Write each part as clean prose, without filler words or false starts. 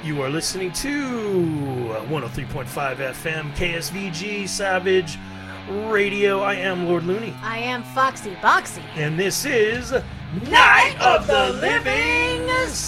You are listening to 103.5 FM KSVG Savage Radio. I am Lord Looney. I am Foxy Boxy. And this is Night of the Living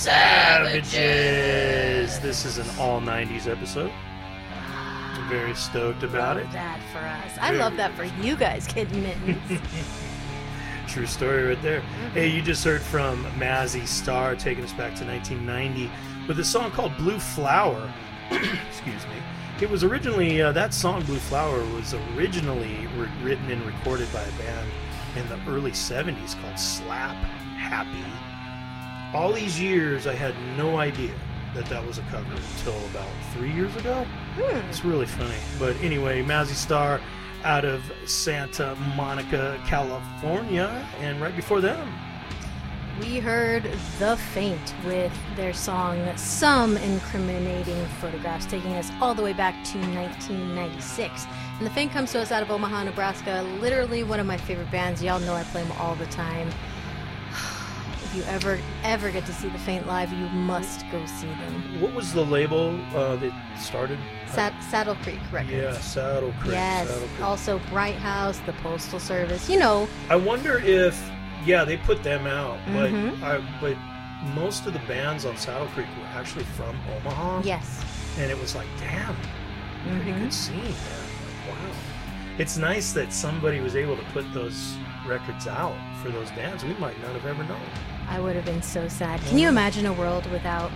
Savages. This is an all 90s episode. I'm very stoked about it. That for us. I love that for you guys, Kid Mittens. True story right there. Hey, you just heard from Mazzy Star, taking us back to 1990 with a song called Blue Flower. Excuse me. It was originally, that song Blue Flower was originally written and recorded by a band in the early 70s called Slap Happy. All these years I had no idea that that was a cover until about 3 years ago. It's really funny. But anyway, Mazzy Star out of Santa Monica, California, and right before them we heard The Faint with their song Some Incriminating Photographs, taking us all the way back to 1996. And The Faint comes to us out of Omaha, Nebraska. Literally one of my favorite bands. Y'all know I play them all the time. If you ever get to see The Faint live, you must go see them. What was the label that started? Saddle Creek Records. Yeah, Saddle Creek. Yes, Saddle Creek. Also Bright House, the Postal Service, you know. I wonder if, yeah, they put them out, but most of the bands on Saddle Creek were actually from Omaha. Yes. And it was like, damn, pretty good scene, man. Like, wow. It's nice that somebody was able to put those records out for those bands. We might not have ever known. I would have been so sad. Can you imagine a world without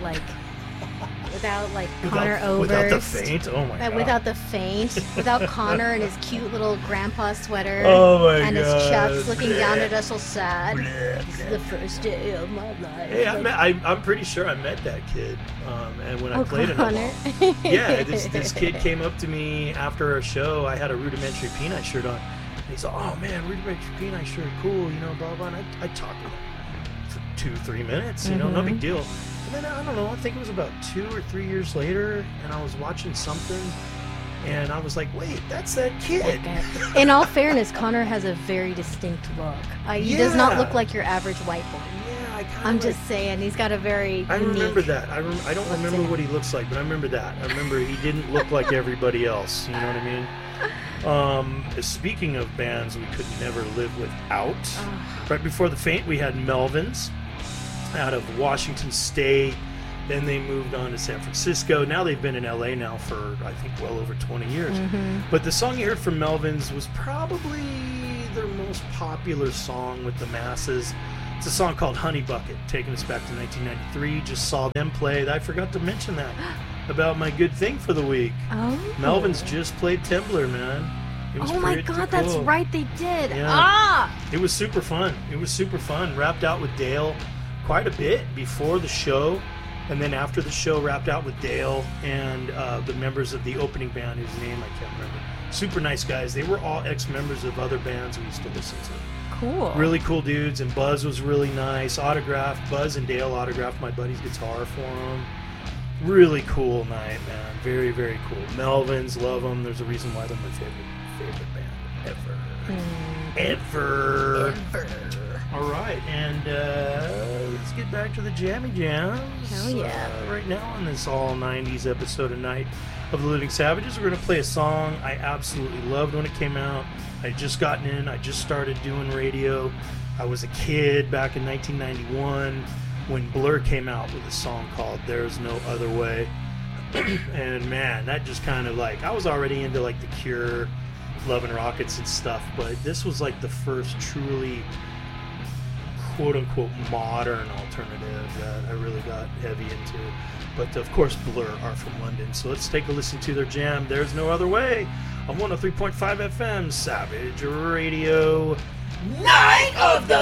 Connor Oberst? Without The Faint? Oh my god. Without The Faint. Without Connor and his cute little grandpa sweater. Oh my and god. And his chucks looking down at us all sad. This is the first day of my life. Hey, I'm pretty sure I met that kid. And when I played Connor. in Omaha. Yeah, this kid came up to me after our show. I had a Rudimentary Peanut shirt on. And he's like, oh man, Rudimentary Peanut shirt, cool, you know, blah, blah. And I talked to him for 2-3 minutes, you know, no big deal. And then, I don't know, I think it was about 2 or 3 years later, and I was watching something, and I was like, wait, that's that kid. In all fairness, Connor has a very distinct look. He does not look like your average white boy. Yeah, I'm just saying, he's got a very I unique remember that. I don't remember what he looks like, but I remember that. I remember he didn't look like everybody else, you know what I mean? Speaking of bands we could never live without, right before The Faint we had Melvins out of Washington State. Then they moved on to San Francisco. Now they've been in LA now for, I think, well over 20 years. But the song you heard from Melvins was probably their most popular song with the masses. It's a song called Honey Bucket, taking us back to 1993. Just saw them play. I forgot to mention that about my good thing for the week. Melvins just played Temblor, man. It was my god, that's right, they did. Yeah. It was super fun. Wrapped out with Dale quite a bit before the show, and then after the show wrapped out with Dale and the members of the opening band whose name I can't remember. Super nice guys. They were all ex-members of other bands we used to listen to. Cool. Really cool dudes, and Buzz was really nice. Buzz and Dale autographed my buddy's guitar for him. Really cool night, man. Very, very cool. Melvins, love them. There's a reason why they're my favorite band ever. All right, and let's get back to the Jammy Jams. Hell yeah. Right now on this all 90s episode of Night of the Living Savages, we're going to play a song I absolutely loved when it came out. I had just gotten in. I just started doing radio. I was a kid back in 1991 when Blur came out with a song called There's No Other Way. And man, that just kind of like, I was already into like The Cure, Love and Rockets and stuff, but this was like the first truly quote-unquote modern alternative that I really got heavy into. But of course Blur are from London, so let's take a listen to their jam, There's No Other Way, on 103.5 FM Savage Radio. Night of the